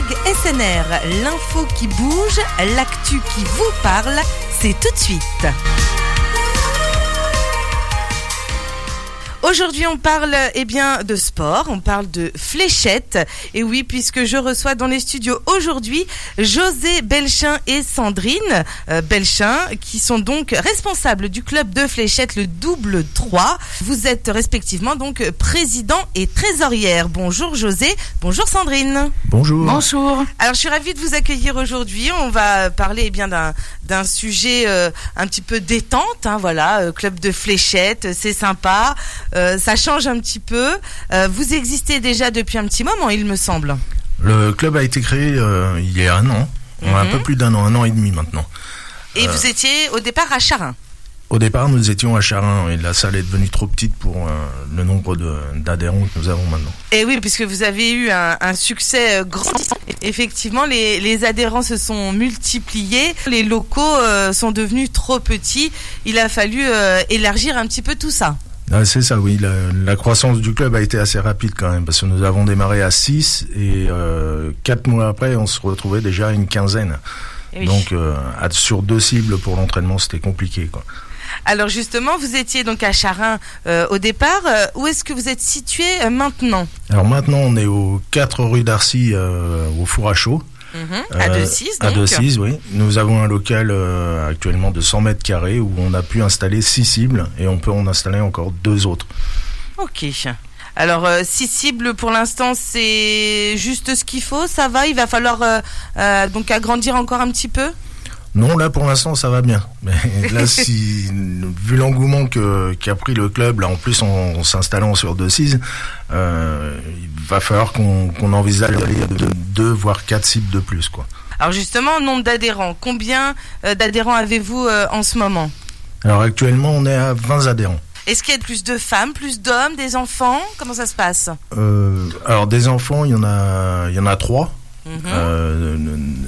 SNR, l'info qui bouge, l'actu qui vous parle, c'est tout de suite. Aujourd'hui, on parle de sport, on parle de fléchettes. Et oui, puisque je reçois dans les studios aujourd'hui José Belchin et Sandrine Belchin, qui sont donc responsables du club de fléchettes, le Double 3. Vous êtes respectivement donc président et trésorière. Bonjour José, bonjour Sandrine. Bonjour. Bonjour. Alors, je suis ravie de vous accueillir aujourd'hui. On va parler d'un sujet un petit peu détente, club de fléchettes, c'est sympa. Ça change un petit peu. Vous existez déjà depuis un petit moment, il me semble. Le club a été créé il y a un an. Un peu plus d'un an et demi maintenant. Et vous étiez au départ à Charin. Au départ, nous étions à Charin et la salle est devenue trop petite pour le nombre d'adhérents que nous avons maintenant. Et oui, puisque vous avez eu un succès grand. Effectivement, les adhérents se sont multipliés. Les locaux sont devenus trop petits. Il a fallu élargir un petit peu tout ça. Ah, c'est ça, oui. La croissance du club a été assez rapide quand même, parce que nous avons démarré à 6 et 4 mois après, on se retrouvait déjà à une quinzaine. Oui. Donc, sur 2 cibles pour l'entraînement, c'était compliqué, quoi. Alors justement, vous étiez donc à Charin au départ. Où est-ce que vous êtes situé maintenant ? Alors maintenant, on est aux 4 rue d'Arcy, au Four à Chaud. À Decize, donc. À Decize, oui. Nous avons un local actuellement de 100 mètres carrés où on a pu installer 6 cibles et on peut en installer encore 2 autres. Ok. Alors 6 cibles pour l'instant, c'est juste ce qu'il faut, ça va. Il va falloir donc agrandir encore un petit peu. Non, là pour l'instant ça va bien. Mais là, vu l'engouement qu'a pris le club, là en plus en s'installant sur Decize, il va falloir qu'on envisage de 2 voire 4 cibles de plus, quoi. Alors justement, nombre d'adhérents. Combien d'adhérents avez-vous en ce moment ? Alors actuellement, on est à 20 adhérents. Est-ce qu'il y a plus de femmes, plus d'hommes, des enfants ? Comment ça se passe ? Alors des enfants, il y en a 3.